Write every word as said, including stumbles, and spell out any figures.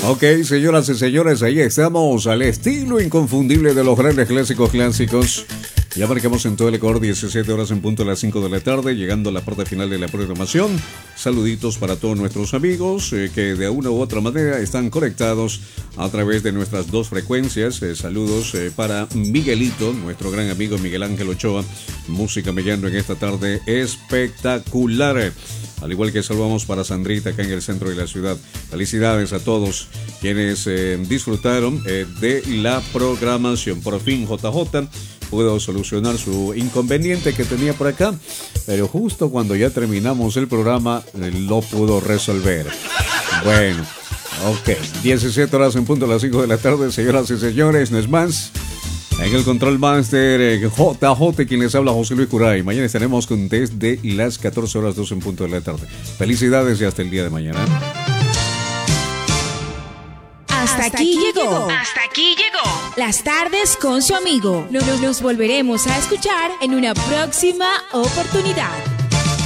Ok, señoras y señores, ahí estamos al estilo inconfundible de los grandes clásicos clásicos. Ya marcamos en todo el Ecuador diecisiete horas en punto a las cinco de la tarde, llegando a la parte final de la programación. Saluditos para todos nuestros amigos eh, que de una u otra manera están conectados a través de nuestras dos frecuencias. Eh, saludos eh, para Miguelito, nuestro gran amigo Miguel Ángel Ochoa. Música mellando en esta tarde espectacular. Al igual que saludamos para Sandrita acá en el centro de la ciudad. Felicidades a todos quienes eh, disfrutaron eh, de la programación. Por fin J J pudo solucionar su inconveniente que tenía por acá, pero justo cuando ya terminamos el programa eh, lo pudo resolver. Bueno, ok, diecisiete horas en punto a las cinco de la tarde, señoras y señores, no es más. En el Control Master, eh, J J, quien les habla, José Luis Curay. Mañana estaremos con desde las catorce horas dos en punto de la tarde. Felicidades y hasta el día de mañana. Hasta aquí llegó. Hasta aquí llegó. Las tardes con su amigo. Nos, nos volveremos a escuchar en una próxima oportunidad.